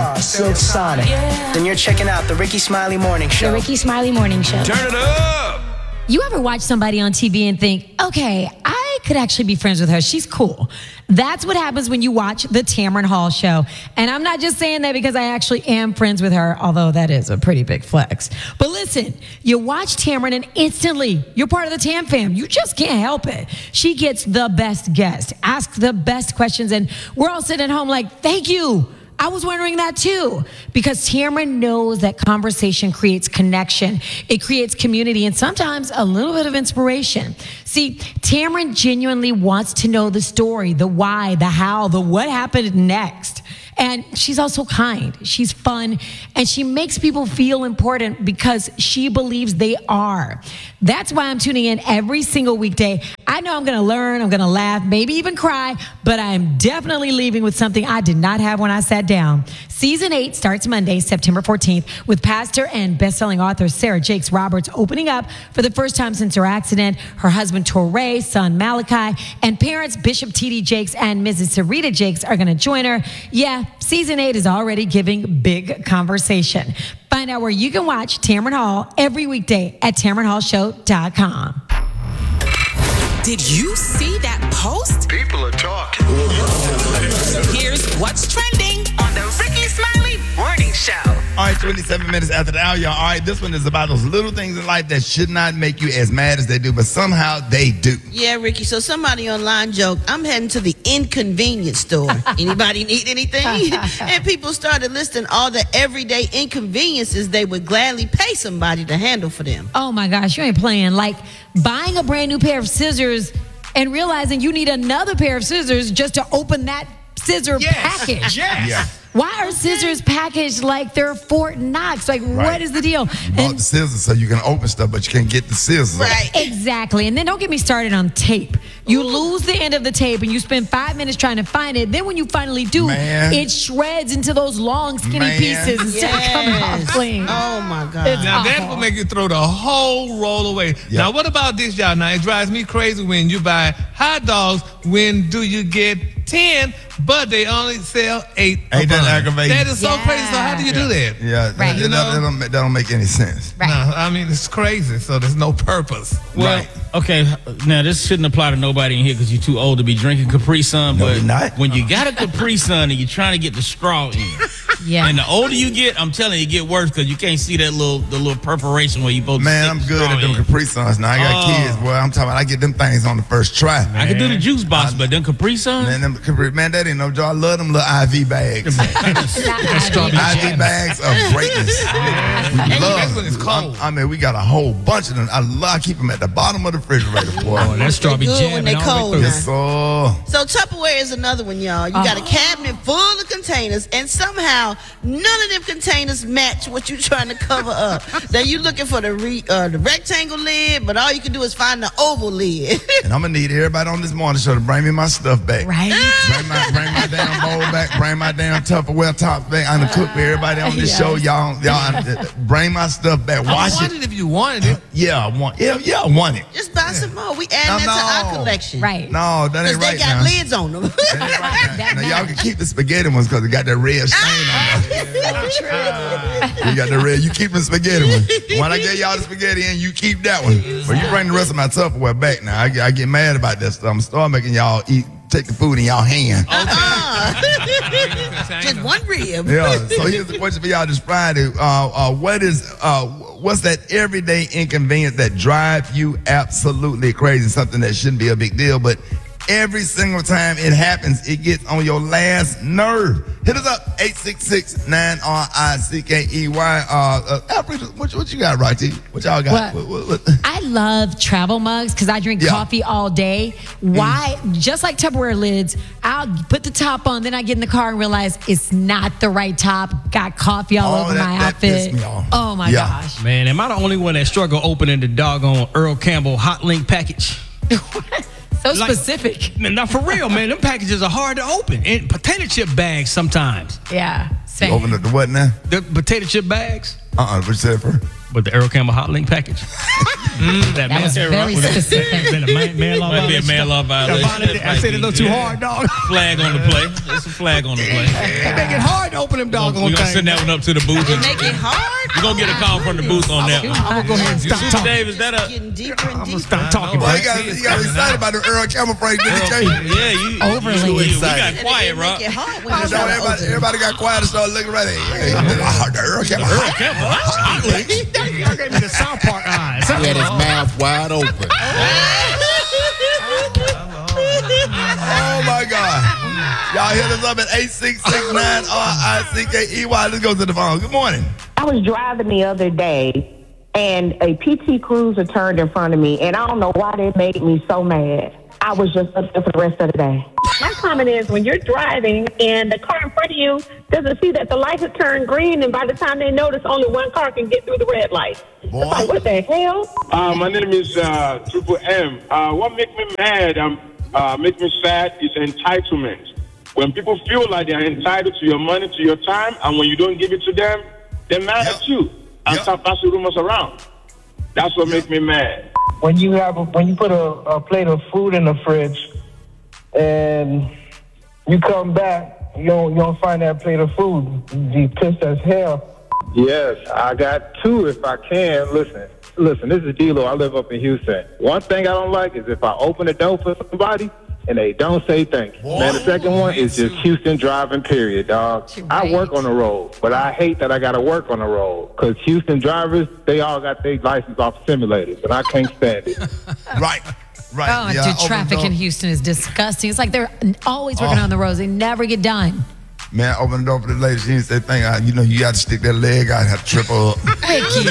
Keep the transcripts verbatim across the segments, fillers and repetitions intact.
Star, Silk Sonic. Yeah. Then you're checking out the Ricky Smiley Morning Show. The Ricky Smiley Morning Show. Turn it up! You ever watch somebody on T V and think, okay, I could actually be friends with her. She's cool. That's what happens when you watch the Tamron Hall Show. And I'm not just saying that because I actually am friends with her, although that is a pretty big flex. But listen, you watch Tamron and instantly you're part of the Tam fam. You just can't help it. She gets the best guests, asks the best questions, and we're all sitting at home like, thank you. I was wondering that too, because Tamron knows that conversation creates connection. It creates community and sometimes a little bit of inspiration. See, Tamron genuinely wants to know the story, the why, the how, the what happened next. And she's also kind, she's fun, and she makes people feel important because she believes they are. That's why I'm tuning in every single weekday. I know I'm gonna learn, I'm gonna laugh, maybe even cry, but I'm definitely leaving with something I did not have when I sat down. Season eight starts Monday, September fourteenth, with pastor and best-selling author Sarah Jakes Roberts opening up for the first time since her accident, her husband Torrey, son Malachi, and parents Bishop T D Jakes and Missus Sarita Jakes are gonna join her. Yeah, Season eight is already giving big conversation. Find out where you can watch Tamron Hall every weekday at Tamron Hall Show dot com. Did you see that post? People are talking. Here's what's trending on the Ricky Smiley Morning Show. All right, twenty-seven minutes after the hour, y'all. All right, this one is about those little things in life that should not make you as mad as they do, but somehow they do. Yeah, Ricky. So somebody online joked, I'm heading to the inconvenience store. Anybody need anything? And people started listing all the everyday inconveniences they would gladly pay somebody to handle for them. Oh my gosh, you ain't playing. Like buying a brand new pair of scissors and realizing you need another pair of scissors just to open that scissor Yes. package. Yes. Yeah. Why are scissors packaged like they're Fort Knox? Like, Right. what is the deal? You bought And- the scissors so you can open stuff, but you can't get the scissors. Right. Exactly. And then don't get me started on tape. You lose the end of the tape and you spend five minutes trying to find it. Then when you finally do, Man. it shreds into those long, skinny Man. pieces instead of coming off Yes. clean. Oh, my God. It's Now that's awful. what make you throw the whole roll away. Yeah. Now what about this, y'all? Now it drives me crazy when you buy hot dogs. When do you get ten, but they only sell eight? a Ain't that bun? aggravating? That is so Yeah. crazy. So how do you do that? Yeah, Right. that, You know? that, don't, make- that don't make any sense. Right. No, I mean it's crazy. So there's no purpose. Well, Right. okay, now this shouldn't apply to nobody in here because you're too old to be drinking Capri Sun. No, but you're not. when you got a Capri Sun and you're trying to get the straw in, Yeah. and the older you get, I'm telling you, it get worse because you can't see that little the little perforation where you both. Man, I'm good at them Capri Suns now. I got Oh. kids, boy. I'm talking about I get them things on the first try. I can do the juice box, but them Capri Suns. Man, them Capri, man, that ain't no joke. I love them little I V bags. I V bags of greatness. We love That's when it's cold. I, I mean, we got a whole bunch of them. I love I keep them at the bottom of the refrigerator, boy. Oh, that straw be Good when jamming they all cold, the way through. Yes, sir. So Tupperware is another one, y'all. You got a cabinet full of containers, and somehow none of them containers match what you're trying to cover up. Now you looking for the re, uh, the rectangle lid, but all you can do is find the oval lid. And I'm gonna need everybody on this morning show to bring me my stuff back. Right? Bring my, bring my damn bowl back. Bring my damn Tupperware top back. I'm gonna cook for everybody on this Yes. show. Y'all, y'all, uh, bring my stuff back. I Wash wondered it. if you wanted it. Yeah, I want. Yeah, yeah, I want it. Just buy some more. We add No, that to our no. collection. Right. No, that Because ain't they right got now. lids on them. That ain't right now. That Now, y'all matters. can keep the spaghetti ones because they got that red stain on them. You got the red. You keep the spaghetti one. When I get y'all the spaghetti in, you keep that one. But you bring the rest of my Tupperware back now. I get, I get mad about that stuff. I'm gonna start making y'all eat, take the food in y'all hand. Just one rib. Yeah. So here's the question for y'all this Friday. Uh, uh, what is uh, what's that everyday inconvenience that drive you absolutely crazy? Something that shouldn't be a big deal, but every single time it happens, it gets on your last nerve. Hit us up, eight six six, nine R I C K E Y. Uh, uh, Alfred, what, what you got, Rocky? What y'all got? What? What, what, what? I love travel mugs because I drink Yeah. coffee all day. Why? Just like Tupperware lids, I'll put the top on, then I get in the car and realize it's not the right top. Got coffee all Oh, over that- my that pissed outfit. me off. Oh my Yeah. gosh. Man, am I the only one that struggle opening the doggone Earl Campbell Hot Link package? So Like- specific. Man, not for real, man. Them packages are hard to open. And potato chip bags sometimes. Yeah. Same. Open up the what now? The potato chip bags. Uh-uh, what you said first? With the Earl Campbell Hot Link package. mm, That was very specific. Been a man, man law Might be a man law violation. I said it a little too hard, dog. Flag on the play. There's a flag on the play. They make it hard to open them doggone We're going to things. send that one up to the booth. They make it hard. We're going to get a call from the booth on that one. I'm going to go ahead and stop Super talking. Dave, is that a... Getting deeper and I'm going to deeper. stop talking. Boy, Boy. you got, you got excited about the Earl Campbell Frank, didn't you? Yeah, you... Overly you, you, excited. We got quiet, They Rob. make it hard when You you know, try to everybody, open it. everybody got quiet and started looking right at hey, the Earl Campbell. Earl Campbell Hot Link. Y'all gave me the South Park eyes. He had his mouth wide open. Oh my God. Y'all hit us up at eight six six nine R I C K E Y. Let's go to the phone. Good morning. I was driving the other day, and a P T Cruiser turned in front of me, and I don't know why that made me so mad. I was just upset for the rest of the day. My comment is when you're driving and the car in front of you doesn't see that the light has turned green, and by the time they notice, only one car can get through the red light. Boy. It's like, what the hell? Uh, my name is uh, Triple M. Uh, what makes me mad, um, uh, makes me sad is entitlement. When people feel like they're entitled to your money, to your time, and when you don't give it to them, they're mad Yep. at you and Yep. start passing rumors around. That's what makes me mad. When you have a, when you put a, a plate of food in the fridge and you come back, you don't you don't find that plate of food. You be pissed as hell. Yes, I got two if I can. Listen, listen, this is D-Lo. I live up in Houston. One thing I don't like is if I open the door for somebody and they don't say thank you. Boy. Man, the second one is just Houston driving, period, dog. I work on the road, but I hate that I got to work on the road because Houston drivers, they all got their license off simulators, and I can't stand it. Right. Right. Oh, Yeah, dude, open traffic door. in Houston is disgusting. It's like they're always working Oh. on the roads. They never get done. Man, open the door for the lady. She didn't say thing. Uh, you know, you got to stick that leg out, have to trip her up. Ricky.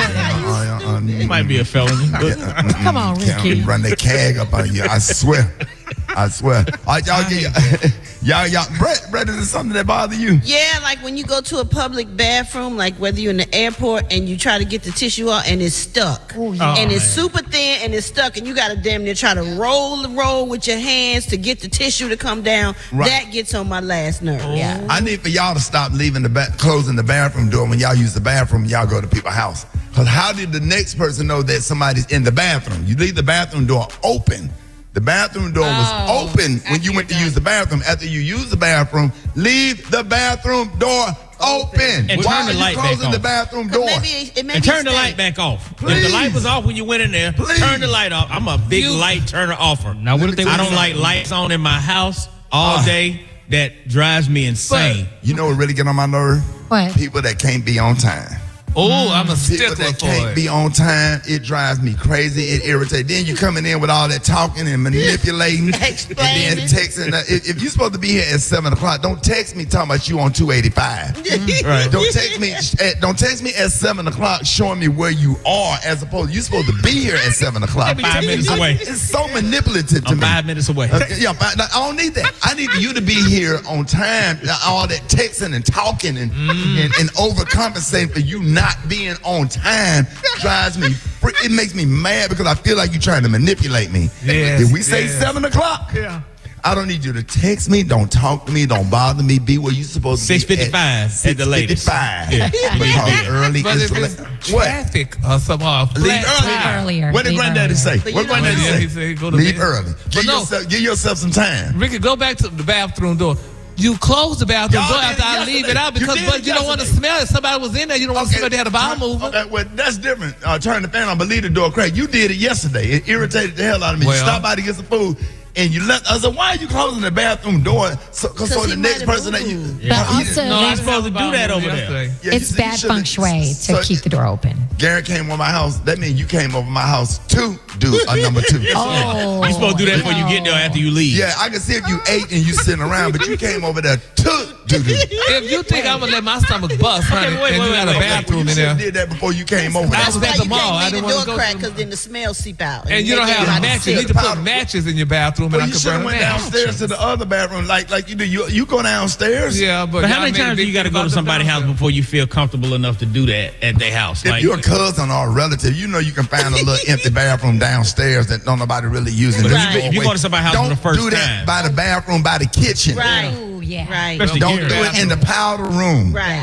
Uh, uh, uh, It might be a felony. But Come on, Can't Ricky. run that cag up on you. I swear. I swear. All right, y'all, get, y'all, y'all, Brett, Brett, is there something that bother you? Yeah, like when you go to a public bathroom, like whether you're in the airport and you try to get the tissue out and it's stuck. Oh, yeah. And it's man. super thin and it's stuck and you got to damn near try to roll the roll with your hands to get the tissue to come down. Right. That gets on my last nerve. Yeah. I need for y'all to stop leaving the ba- closing the bathroom door when y'all use the bathroom. Y'all go to people's house. Because how did the next person know that somebody's in the bathroom? You leave the bathroom door open. The bathroom door was Oh, open when after you went to you're use the bathroom. After you use the bathroom, leave the bathroom door open. And Why turn the are you light back closing the on. bathroom 'Cause door? Maybe it, it may and be turn the stay. light back off. If Please. the light was off when you went in there, Please. turn the light off. I'm a big light turner offer. Now, what if they I want don't to- like lights on in my house all Ah. day. That drives me insane. You know what really get on my nerve? What? People that can't be on time. Oh, I'm a People stickler that for can't it. be on time, it drives me crazy. It irritates. Then you coming in with all that talking and manipulating, and then Explaining. texting. Uh, If, if you're supposed to be here at seven o'clock, don't text me talking about you on two eighty-five. Right. Don't text me. At, don't text me at seven o'clock showing me where you are, as opposed you're supposed to be here at seven o'clock. I'm five minutes away. It's so manipulative to I'm me. five minutes away. Uh, yeah, but I don't need that. I need you to be here on time. All that texting and talking and, and, and overcompensating for you not being on time drives me. fr- It makes me mad because I feel like you're trying to manipulate me. Yes, If we say yes. seven o'clock, Yeah. I don't need you to text me. Don't talk to me. Don't bother me. Be where you're supposed to be. six fifty-five at the latest. six fifty-five. Yeah. Because early But is if late. it's What? traffic or something off, Leave flat early. tire. Earlier. What did Leave Granddaddy earlier. say? But What you know Granddaddy what? say? He said go to Leave bed. early. Give no. yourself, give yourself some time. Ricky, go back to the bathroom door. You close the bathroom Y'all door did after it I leave yesterday. it out You because did but it you don't want to yesterday. smell it. Somebody was in there. You don't want to smell they had a bowel movement. Okay, well, that's different. Uh, turn the fan on, but leave the door cracked. You did it yesterday. It irritated the hell out of me. Well. you stopped by to get some food, and you left. I said, why are you closing the bathroom door? So, cause so he the might next have person that you. moved. But No, he also, didn't. No, that's- I'm supposed to do that over there. Yesterday. Yeah, you it's see, you bad should've- feng shui to so- keep the door open. Gary came over my house. That means you came over my house to do a number two. Oh, You're supposed to do that before you get there after you leave. Yeah, I can see if you ate and you sitting around, but you came over there to do this. If you think I'm gonna let my stomach bust, honey, wait, and wait, you got wait, a wait. bathroom you in should there, have did that before you came over. I That's was why at the you mall. can't I leave didn't the wanna door go cracked to- because then the smell seep out. and you don't they get have out of matches. the You need to silk. put matches in your bathroom, and Well, I you can should burn have a went match. downstairs to the other bathroom, like like you do. You you go downstairs. Yeah, but, But how y'all many made a times do big you got to thing go to about the somebody's house downstairs. before you feel comfortable enough to do that at their house? If Like, you're a cousin or a relative, you know you can find a little empty bathroom downstairs that don't nobody really using. But if Just you- go if you away. go to somebody's house don't for the first do that time. by the bathroom, by the kitchen. Right. Ooh, yeah. Right. Especially Don't Gary. do it in the powder room. Right. Yeah.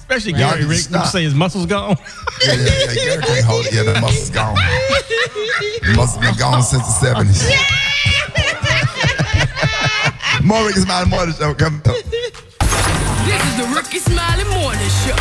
Especially Y'all Gary, need to Rick. stop. You say his muscles gone? Yeah, yeah, yeah. Gary can't hold it. Yeah, the muscle's gone. The muscle's been gone since the seventies. More Ricky Smiley Morning Show coming up. This is the Ricky Smiley Morning Show.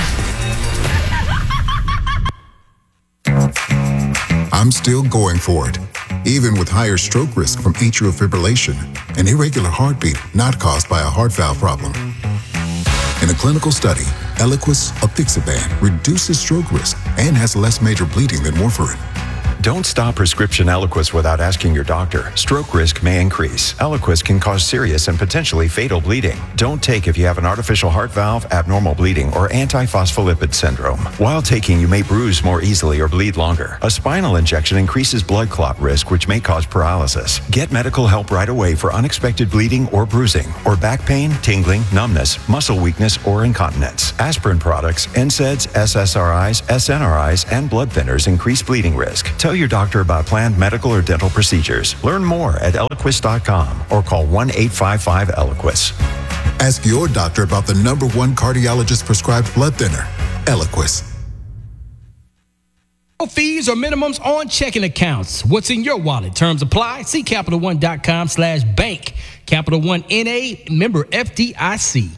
I'm still going for it, even with higher stroke risk from atrial fibrillation, an irregular heartbeat not caused by a heart valve problem. In a clinical study, Eliquis apixaban reduces stroke risk and has less major bleeding than warfarin. Don't stop prescription Eliquis without asking your doctor. Stroke risk may increase. Eliquis can cause serious and potentially fatal bleeding. Don't take if you have an artificial heart valve, abnormal bleeding, or antiphospholipid syndrome. While taking, you may bruise more easily or bleed longer. A spinal injection increases blood clot risk, which may cause paralysis. Get medical help right away for unexpected bleeding or bruising, or back pain, tingling, numbness, muscle weakness, or incontinence. Aspirin products, N SAIDs, S S R Is, S N R Is, and blood thinners increase bleeding risk. Tell your doctor about planned medical or dental procedures. Learn more at Eliquis dot com or call one eight five five Eliquis. Ask your doctor about the number one cardiologist prescribed blood thinner, Eliquis. No fees or minimums on checking accounts. What's in your wallet? Terms apply. See Capital One dot com slash bank. Capital One N A, member F D I C.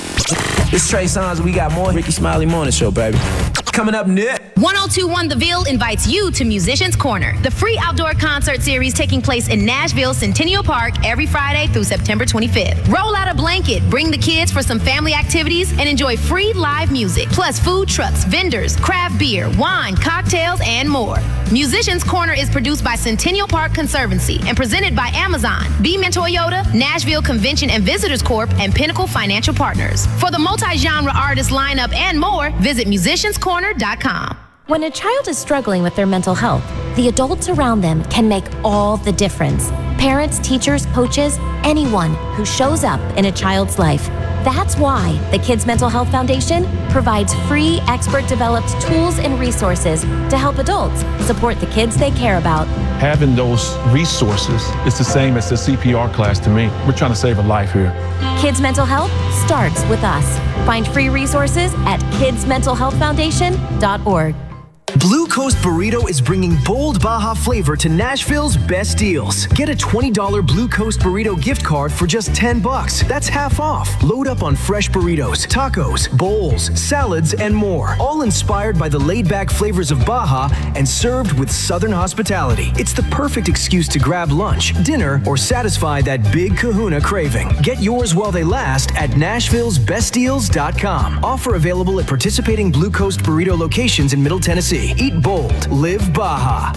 It's Trey Songz. We got more Ricky Smiley Morning Show, baby. Coming up next. one oh two one The Ville invites you to Musicians Corner, the free outdoor concert series taking place in Nashville Centennial Park every Friday through September twenty-fifth. Roll out a blanket, bring the kids for some family activities, and enjoy free live music, plus food trucks, vendors, craft beer, wine, cocktails, and more. Musicians Corner is produced by Centennial Park Conservancy and presented by Amazon, Beeman Toyota, Nashville Convention and Visitors Corp, and Pinnacle Financial Partners. For the multi-genre artist lineup and more, visit musicians corner dot com. When a child is struggling with their mental health, the adults around them can make all the difference. Parents, teachers, coaches, anyone who shows up in a child's life. That's why the Kids Mental Health Foundation provides free, expert-developed tools and resources to help adults support the kids they care about. Having those resources is the same as the C P R class to me. We're trying to save a life here. Kids Mental Health starts with us. Find free resources at kids mental health foundation dot org. Blue Coast Burrito is bringing bold Baja flavor to Nashville's best deals. Get a twenty dollars Blue Coast Burrito gift card for just ten bucks. That's half off. Load up on fresh burritos, tacos, bowls, salads, and more. All inspired by the laid-back flavors of Baja and served with Southern hospitality. It's the perfect excuse to grab lunch, dinner, or satisfy that big kahuna craving. Get yours while they last at nashvilles best deals dot com. Offer available at participating Blue Coast Burrito locations in Middle Tennessee. Eat bold, live Baja.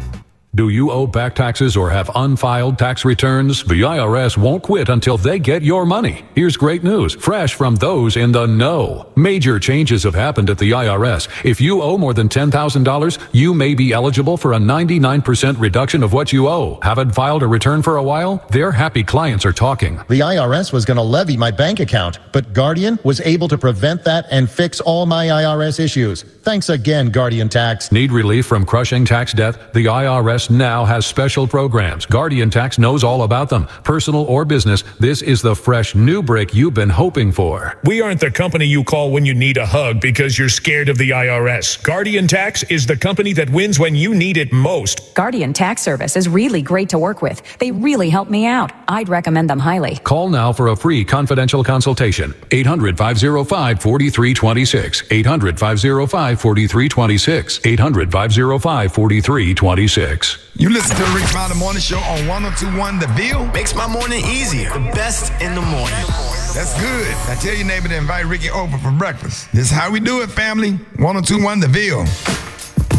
Do you owe back taxes or have unfiled tax returns? The I R S won't quit until they get your money. Here's great news, fresh from those in the know. Major changes have happened at the I R S. If you owe more than ten thousand dollars, you may be eligible for a ninety-nine percent reduction of what you owe. Haven't filed a return for a while? Their happy clients are talking. The I R S was going to levy my bank account, but Guardian was able to prevent that and fix all my I R S issues. Thanks again, Guardian Tax. Need relief from crushing tax debt? The I R S now has special programs. Guardian Tax knows all about them. Personal or business, this is the fresh new break you've been hoping for. We aren't the company you call when you need a hug because you're scared of the I R S. Guardian Tax is the company that wins when you need it most. Guardian Tax Service is really great to work with. They really help me out. I'd recommend them highly. Call now for a free confidential consultation. eight hundred, five oh five, four three two six. eight hundred, five oh five, four three two six. eight hundred, five oh five, four three two six. You listen to the Rick Smiley Morning Show on one oh two point one The Ville. Makes my morning easier. The best in the morning. That's good. Now tell your neighbor to invite Ricky over for breakfast. This is how we do it, family. one oh two point one The Ville.